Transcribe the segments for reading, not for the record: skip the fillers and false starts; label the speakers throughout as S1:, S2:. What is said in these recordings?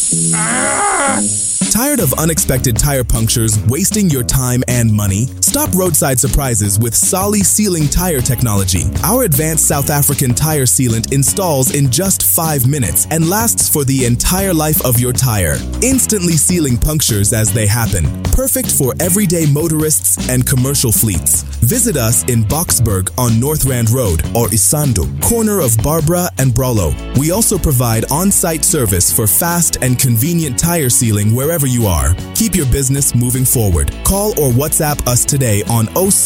S1: Tired of unexpected tire punctures wasting your time and money? Stop roadside surprises with Solly Sealing Tire Technology. Our advanced South African tire sealant installs in just 5 minutes and lasts for the entire life of your tire, instantly sealing punctures as they happen. Perfect for everyday motorists and commercial fleets. Visit us in Boksburg on North Rand Road or Isando, corner of Barbara and Brolo. We also provide on-site service for fast and convenient tire sealing wherever you are. Keep your business moving forward. Call or WhatsApp us today on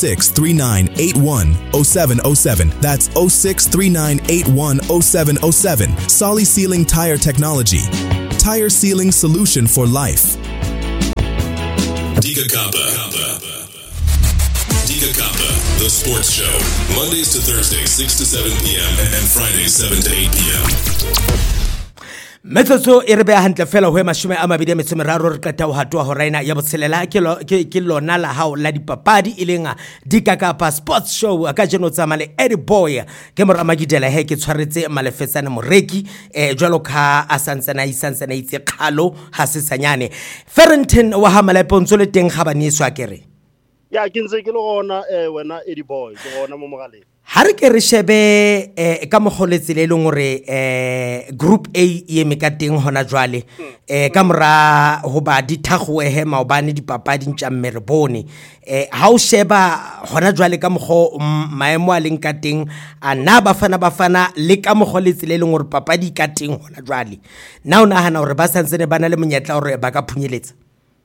S1: 0639810707. That's 0639810707. Solly Sealing Tire Technology. Tire sealing solution for life.
S2: Diga Kappa, the sports show. Mondays to Thursdays, 6 to 7 p.m. and Fridays, 7 to 8 p.m.
S3: Metsotso e re be hantle fela ho mashome a mabedi a metso meraro re qeta ho hatwa ho raina ya botshelela ke lona la hao la dipapadi e lenga Diga Kappa sports show ka jeno tsamale Eddie Boy ke moramagidela he ke tshwaretse malefetsane moreki jwalo ka a santsana itse khalo ha se sanyane Ferrington wa ha malepontsho le teng ga baniswa kere
S4: ya ke ntse ke le gona wena Eddie Boy ke gona mo mogaleng
S3: ha re ke re shebe ka mogoletse le leng gore group A ye mekateng hona jwale ka mora ho ba dithago hema obane dipapadi ntjamme re bone ha o sheba hona jwale ka mogo maemo a leng ka teng ana bafana le ka mogoletse le leng gore papadi ka teng hona jwale na o nahana gore ba santsene bana le monyetla gore ba ka phunyeletsa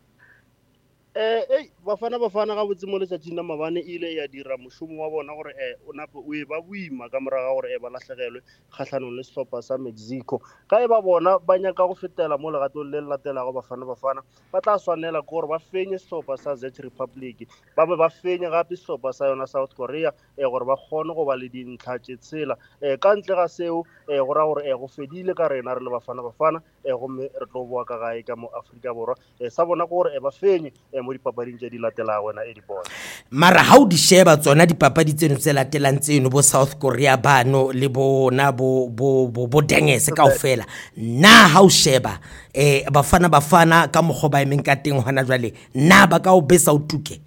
S4: bafana ga botse mo letsatsing la mabane ile ya dira moshomo wa bona gore o nape o e ba buima ka moraga gore ba lahlegelwe kgatlhanong le sehlopha sa Mexico ka e ba bona ba nyaka go fetela mo legatong le latelago bafana ba tla swanela gore ba fenye sehlopha sa Czech Republic ba be ba fenye gape sehlopha sa yona South Korea gore ba kgone go ba le dintlha tse tsela ka ntle ga seo go ra gore go fedile ka rena re le bafana gomme re tlo boa ka gae ka mo Afrika Borwa sa bona gore ba fenye mo dipapading tse di latela wena Eddie Boy
S3: mara ha o di sheba tsona dipapadi tseno tse latelang tseno bo South Korea bano le bona bo dengese kaofela na ha o sheba bafana ka mogo ba emeng ka teng hona jwale na ba ka o besa o tuke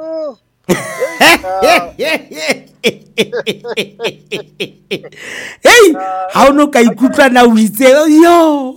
S3: hey ha o no ka ikutlwa na o itse yo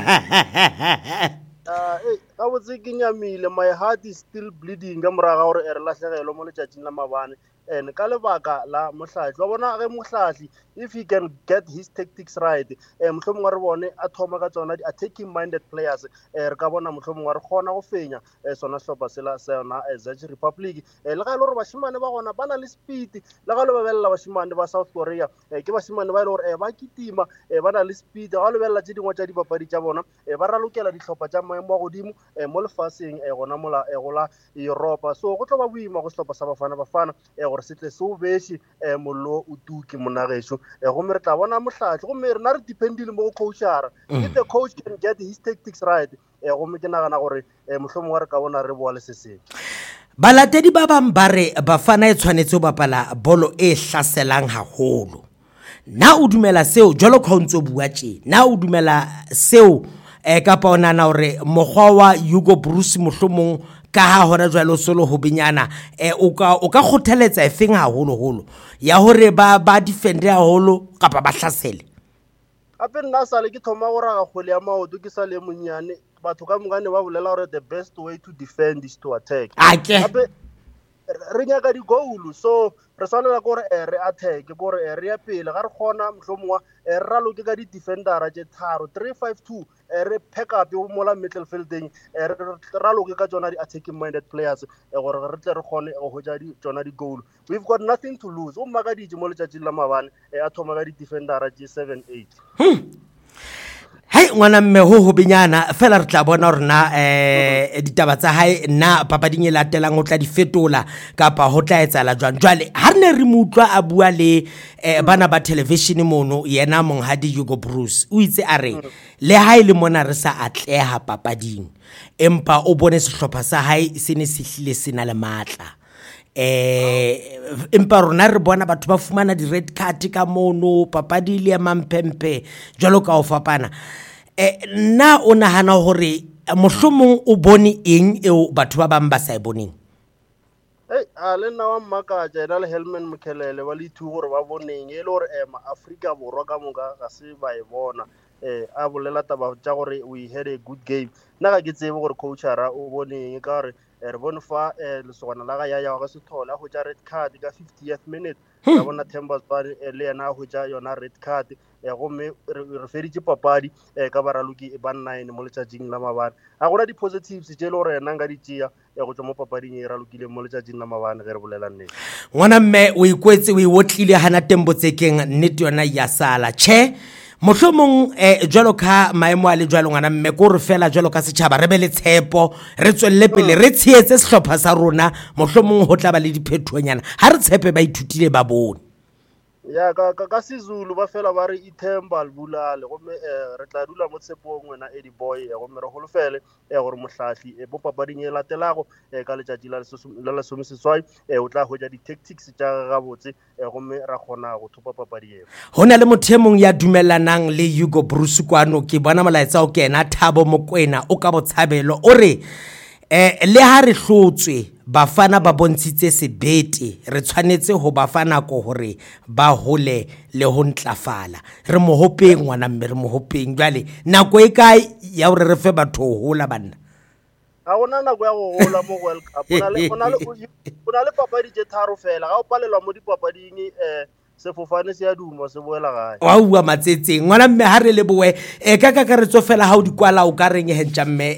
S4: ka botse ke nyamile my heart is still bleeding ka moraga gore re lahlegelwe mo letšatšing la mabane ka lebaka la mohlahli wa bona ge mohlahli if he can get his tactics right mohlomongwa re bone a thoma ka tsona attacking minded players re ka bona mohlomongwa re kgona go fenya sona sehlopha sela sa yona Czech Republic le ga ile gore bashimane ba gona ba na le speed le ga le babella bashimane ba South Korea ke bashimane ba ile gore ba kitima ba na le speed ga le bella tse dingwe tsa dipapadi tsa bona ba ralokela dihlopha tsa maemo a godimo mo lefaseng gona mola gola Europa so go tlo ba buima go sehlopha sa bafana gore se tle se o beše mollo o tuke monagesho gomme re tla bona mohlahli gomme re na re dependile mo go coachara if the coach can get his tactics right gomme ke nagana gore mohlomong wa re ka bona re boa le se seng
S3: balatedi ba bang ba re bafana e tshwanetse ho bapala bolo e hlaselang haholo na o dumela seo jolo ka ntse o bua tje na o dumela seo ka pa ona na hore mogwa wa Hugo Bruce mohlomong ka ha hona jwalo solo ho binyana o ka khothaletsa efeng haholo ya hore ba defende haholo kapa ba hlasele
S4: ape nna sale ke thoma go raga kgole ya maoto ke sale monyane batho ka mongane ba bolela gore the best way to defend is to attack ape re nyaka di goal so re swanela gore re attack gore re ya pele ga re khona mohlomongwa re raloke ka di defendera tse tharo 3-5-2 re pack up mo la midfielding re raloke ka tsona di attacking minded players gore re tle re khone go hoja di tsona di goal we've got nothing to lose o maka di mo letšatšing la mabane a thoma ka di defendera tse 7-8
S3: Hai ngwana mme ho binyana fela re tla bona hore na ditaba tsa hae na papading e latelang o tla di fetola kapa ho tla etsala jwale ha re ne re mutlwa a bua le bana ba television mono yena monghadi Hugo Bruce o itse a re le ha ile mona re sa atleha papading empa o bone sehlopha sa hae se ne se hlile sena le matla empa rona re bona batho ba fumana di red card ka mono papadi le ya mampempe jwalo ka o fapana Nna o nahana hore mohlomong o bone eng eo batho ba bang ba sa e boneng?
S4: Le nna wa mmakatša ena le Helman Mkhelele ba le ithuo gore ba boneng e le gore Afrika Borwa ka moka ga se ba e bona a bolela taba tša gore we had a good game. Nna ga ke tsebe gore coachara o boneng ka gore re bone fa lesogana la ga ya ga se thole a go tša red card ka 50th minute ka bona Themba Zwane le yena a go tša yona red card gomme re feditše papadi ka baraloki ba 9 mo letšatšing la mabane. A gona di-positives tše le gore yena nka di tšea go tšwa mo papading e ralokileng mo letšatšing la mabane ge re bolela nnete.
S3: Ngwana mme o ikwetse o iwotlile hana tembotsekeng nnete yona ya sala tšhe mohlomong jwalo ka maemo a le jwalo ngwana mme ko re fela jwalo ka setšhaba re be le tshepo re tswelle pele re tsheetse sehlopha sa rona mohlomong ho tla ba le diphethoanyana ha re tshepe ba ithutile ba bone.
S4: Ya ka Sizulu ba fela ba re ithemba libulale gomme re tla dula mo tshepong wena Eddie Boy gomme re holofele gore mohlahli bo papading e latelago ka letšatši la lesomeseswai o tla hwetša di-tactics tša gabotse gomme ra kgona go thopa papadi eo.
S3: Ho na le motho e mong ya dumellanang le Hugo Bruce kwano ke bona molaetsa o kena Thabo Mokwena o ka botshabelo o re le ha re hlotswe bafana ba bontshitse sebete re tshwanetse ho bafana ko hore ba hole le ho ntlafala re mohopeng ngwana mme re mohopeng jwale nako e kae ya hore re fe batho ho hola banna?
S4: Ga gona nako ya go hola mo World Cup ona le papadi tše tharo fela ga o palelwa mo dipapading sefofane se ya duma se boela gae.
S3: Wa bua matsetseng ngwana mme ha re le boe ka kakaretso fela ha o di kwala o ka reng hentša mme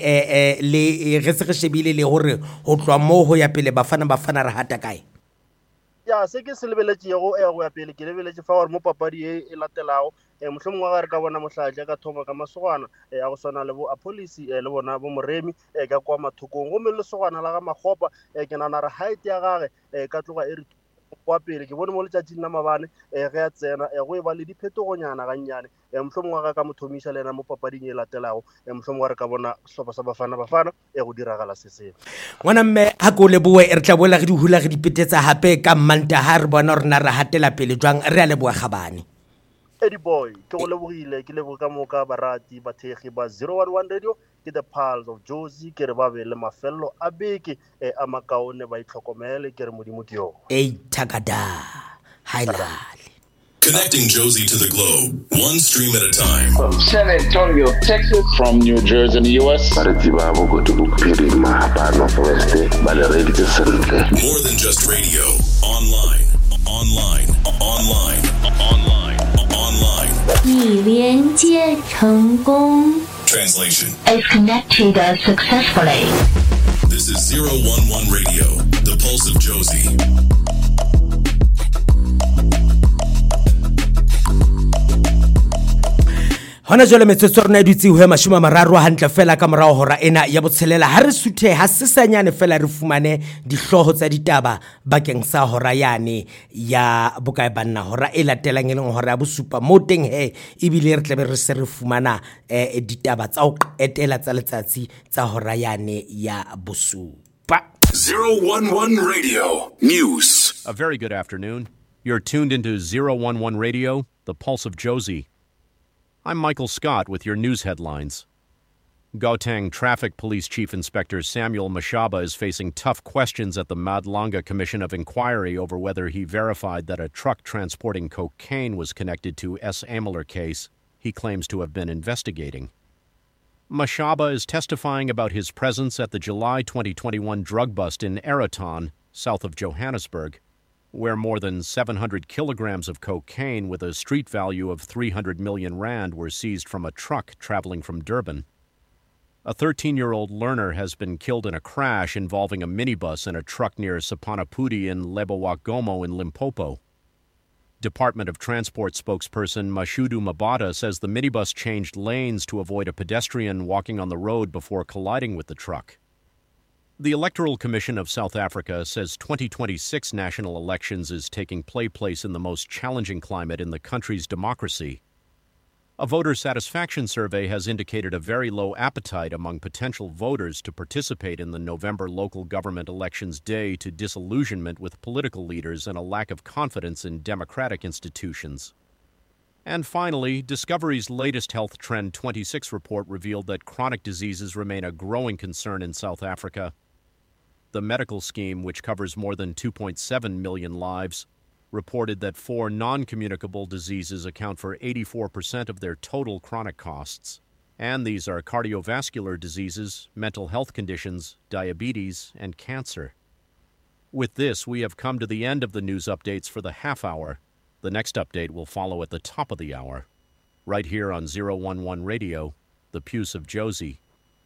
S3: le ge se ge shebile le hore ho tlwa mo ho ya pele bafana re hata kae?
S4: Ya se ke se lebeletšego go ya pele ke lebeletše fa gore mo papadi e latelago mohlomong wa ga re ka bona mohlahli ka thoma ka masogana a go swana le bo Apolisi le bona bo Moremi ka kwa mathokong gomme le lesogana la ga Makgopa ke nana re height ya gage ka tloga e re kwa pele ke bone mo letšatšing la mabane ge a tsena go e ba le diphetogonyana gannyane mohlomong wa ga ka mothomiša le ena mo papading e latelago mohlomong wa re ka bona sehlopha sa bafana go diragala se sengwe.
S3: Ngwana mme ha ko leboe re tla boela ge di hula ge di petetsa hape ka Mantaha re bona gore na re hatela pele jwang re a leboa Kgabane.
S4: Eddie Boy ke go lebogile ke leboga ka moka barati bathegi ba 011 Radio ke the Pulse of Jozi ke re ba be le mafello a beke a makaone ba itlhokomele ke re modimo dio
S3: takada hailale.
S2: Connecting Josie to the globe, one stream at a time.
S5: From San Antonio, Texas. From New Jersey in the U.S.
S2: More than just radio. Online.
S6: 已连接成功
S2: Translation
S6: is connected successfully.
S2: This is 011 Radio, the pulse of Josie.
S3: Hona jwale metsotso rona e dutse ho 30 hantle fela ka morao hora ena ya botshelela ha re suthe ha sesanyane fela re fumane dihloho tsa ditaba bakeng sa hora yane ya bokae banna hora e latelang e leng hora ya bosupa mo teng he ebile re tlabe re se re fumana ditaba tsa o etela tsa letsatsi tsa hora yane ya bosupa.
S2: 011 Radio News.
S7: A very good afternoon. You're tuned into 011 Radio, the pulse of Josie. I'm Michael Scott with your news headlines. Gauteng Traffic Police Chief Inspector Samuel Mashaba is facing tough questions at the Madlanga Commission of Inquiry over whether he verified that a truck transporting cocaine was connected to S. Ameler case he claims to have been investigating. Mashaba is testifying about his presence at the July 2021 drug bust in Eraton, south of Johannesburg, where more than 700 kilograms of cocaine with a street value of 300 million rand were seized from a truck traveling from Durban. A 13-year-old learner has been killed in a crash involving a minibus and a truck near Sapanapudi in Lebowagomo in Limpopo. Department of Transport spokesperson Mashudu Mabata says the minibus changed lanes to avoid a pedestrian walking on the road before colliding with the truck. The Electoral Commission of South Africa says 2026 national elections is taking place in the most challenging climate in the country's democracy. A voter satisfaction survey has indicated a very low appetite among potential voters to participate in the November local government elections day to disillusionment with political leaders and a lack of confidence in democratic institutions. And finally, Discovery's latest Health Trend 26 report revealed that chronic diseases remain a growing concern in South Africa. The medical scheme, which covers more than 2.7 million lives, reported that 4 non-communicable diseases account for 84% of their total chronic costs. And these are cardiovascular diseases, mental health conditions, diabetes, and cancer. With this, we have come to the end of the news updates for the half hour. The next update will follow at the top of the hour, right here on 011 Radio, the Puce of Josie.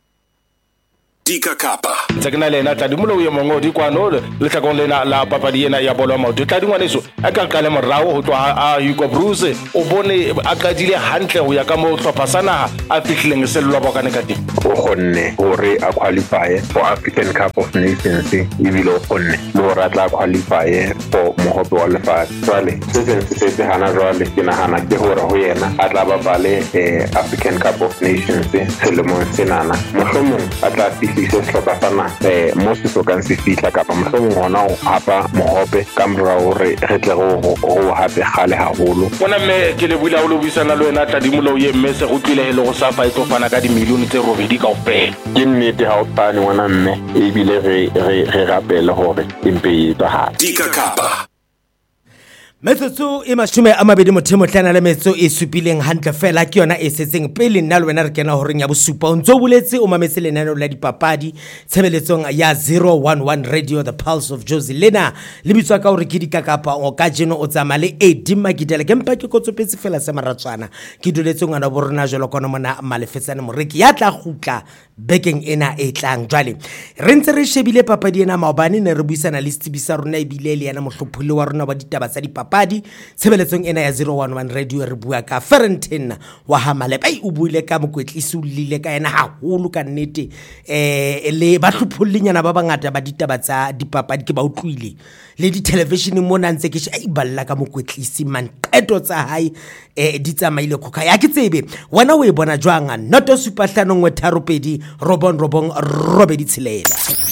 S2: Tika Kapa.
S8: Tsakana lena tla dimulo ye mongo di kwano le tlakong lena la papadi ena ya bolo maoto tla dingwane so a ka qala morao ho tswa a Hugo Bruce o bone a qadile hantle ho ya ka mo hlopha sana a fihlileng sello ba kana ka teng
S9: o khonne hore a qualify for African Cup of Nations ibile o khonne mo ratla qualify for mohope wa lefatshe jwale se hana jwale ke nahana ke hore ho yena a tla bapale African Cup of Nations selemong senana mohlomong a tla se hloka sana mo se so kan se fitla ka pa mohlomong hona o hapa mohope ka mora hore re tle go hape gale haholo
S8: bona me ke le buila o lo buisana le wena tla dimulo ye mme se go tlile le go safa itlo fana ka di milione tse robedi ka opela
S9: ke nnete ha o tsane ngwana mme e bile re rapele hore impe e tswa ha
S2: Tika Kapa.
S3: Metsotso e mashume a mabedi mothemo tlana le metso e supileng hantle fela ke yona e setseng pele nna le wena re kena horeng ya bosupa o ntso buletse o mametse lenaneo la dipapadi tshebeletsong ya 011 Radio the Pulse of Josie lena le bitswa ka hore ke dikakapa o ka jeno o tsama le Eddie Magidela ke mpa ke kotsopetse fela se maratswana ke duletse ngwana borona jelo kono mona malefetsane moreki ya tla gutla bekeng ena e tlang jwale re ntse re shebile papadi ena maobane ne re buisana le Stibisa rona e bile le yana mohlophole wa rona wa ditaba tsa dipapadi tshebeletsong ena ya 011 Radio re bua ka Ferentine wa Hamalepe o buile ka mokwetlisi o lile ka ena haholo ka nnete le bahlophollinyana ba bangata ba ditaba tsa dipapadi ke ba utlwile le di television mona ntse ke e balla ka mokwetlisi manqeto tsa hae di tsamaile khoka ya ke tsebe wena o e bona jwanga noto super 5 ngwe 3 robong robedi tshelela